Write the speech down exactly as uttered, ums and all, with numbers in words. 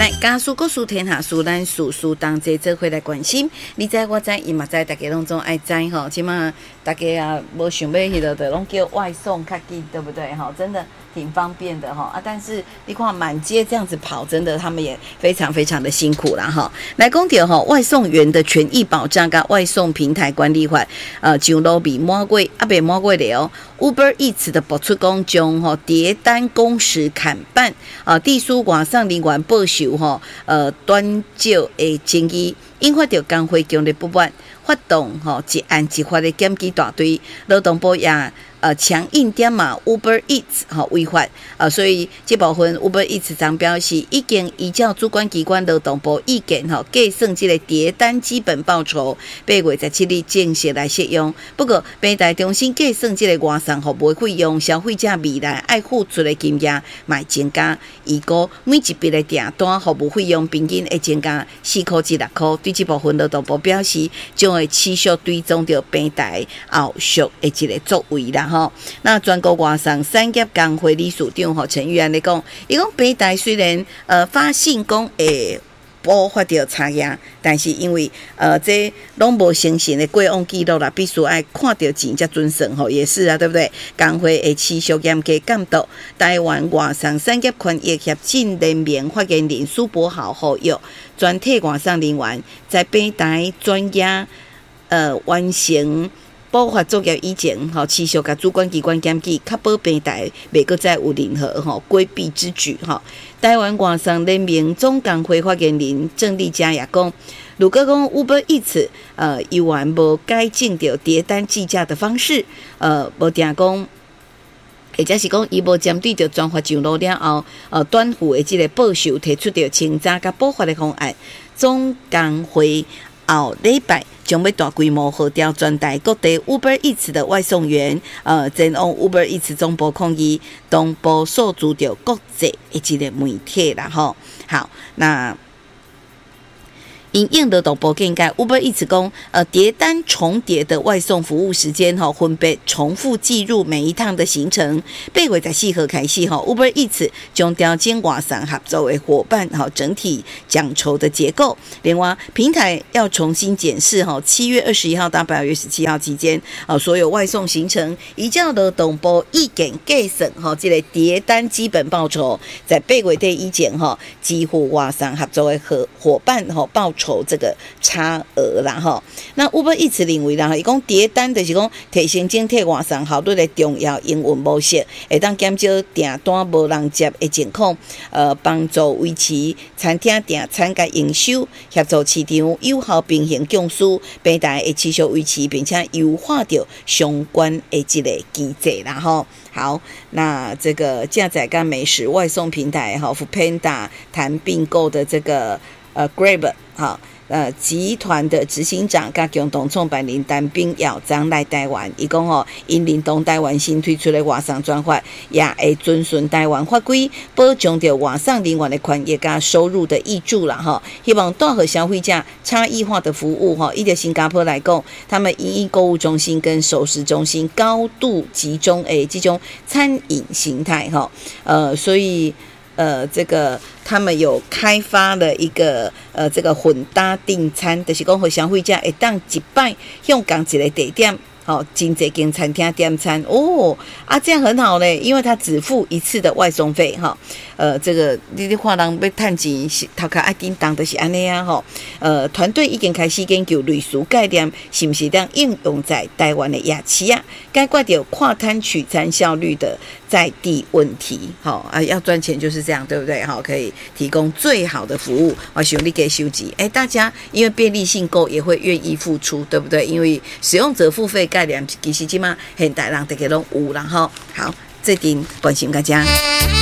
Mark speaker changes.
Speaker 1: 来，家事国事天下事，咱事事同齐做伙来关心。你知我知，伊嘛知，大家拢总爱知吼。即马大家啊，无想要迄个的，拢叫外送较紧，对不对？哈，真的挺方便的哈。啊，但是你看满街这样子跑，真的他们也非常非常的辛苦啦哈。来讲到哈，外送员的权益保障跟外送平台管理法，呃，上路未满过，啊，未满过了哦。Uber Eats 的播出讲将吼叠单工时砍半啊，地书外送人员报酬吼呃短少的争议，引发着工会强烈不满，发动吼一案一法的检举大队，劳动部也呃强硬点嘛 Uber Eats 吼违法啊，所以这部分 Uber Eats 张表示已经依照主管机关劳动部意见吼计算这个叠单基本报酬，八月十七日正式来适用。不过平台中心计算这个外送服务费用，消费者未来爱付出的金额嘛增加，预估每一笔的订单服务费用平均会增加四块至六块。对这部分劳动部表示，将会持续追踪到平台后续的一个作为啦。吼，那全国外送产业工会理事长吼陈玉安咧讲，伊讲平台虽然呃发信讲会补发到差额，但是因为呃这拢无诚信的过往记录啦，必须爱看到钱才准算吼，也是啊，对不对？工会会持续严格监督。台湾外送产业权益协进联盟发言人苏博豪呼吁，全体外送人员在平台专业呃完成补发作业以前，吼持续甲主管机关检举，确保平台袂阁再有任何吼规避之举。吼，台湾外送联盟总工会发言人郑丽佳也讲，如果讲 Uber Eats 呃依然无改进到叠单计价的方式，呃无定讲。或者是讲，伊无针对着专发上路了后，呃，短付的即个报酬提出着清查甲补发的方案，总工会后礼拜将要大规模号召全台各地 Uber Eats 的外送员，呃，前往 Uber Eats 总部抗议，同步诉诸着国际的一个媒体啦，吼。好，那。因应劳动部建议 Uber Eats 讲，呃，叠单重叠的外送服务时间哈，分别重复记录每一趟的行程。八月十四号开始哈 ，Uber Eats 将调整外送合作的伙伴哈整体奖酬的结构。另外，平台要重新检视哈，七月二十一号到八月十七号期间，啊，所有外送行程依照劳动部意见计算哈，这个叠单基本报酬，在八月底以前哈，支付外送合作的伙伙伴哈报酬。筹这个差额啦吼，那 Uber Eats 认为啦，伊讲叠单就是讲提升整体外送效率的重要营运模式，会当减少订单无人接的情况，呃，帮助维持餐厅订餐甲营收，协助市场有效平衡供需，平台会持续维持并且优化掉相关的这个机制啦吼。好，那这个加载跟美食外送平台哈 Foodpanda 谈并购的这个。呃 ，Grab 好，呃，集团的执行长甲共同创办人陈炳耀将来台湾，伊讲吼，因联动台湾新推出的外送专法，也会遵循台湾法规，保障着外送人员的权益甲收入的益助啦吼。希望带给消费者差异化的服务吼。以及新加坡来讲，他们因应购物中心跟熟食中心高度集中诶这种餐饮形态吼，呃，所以。呃，这个他们有开发了一个呃，这个混搭订餐，就是讲，互消费者会当一摆用同一个地点，好，真侪间餐厅点餐哦，啊，这样很好嘞，因为他只付一次的外送费哈。呃，这个你你看人要趁钱，头壳爱叮当就是安尼啊吼。呃，团队已经开始研究类似概念，是不是当应用在台湾的夜市啊？解决掉跨摊取餐效率的在地问题，好啊，要赚钱就是这样，对不对？好，可以提供最好的服务，我想你给收集，哎，大家因为便利性够，也会愿意付出，对不对？因为使用者付费概念其实起码现代人大家都有，然后好，这点关心大家。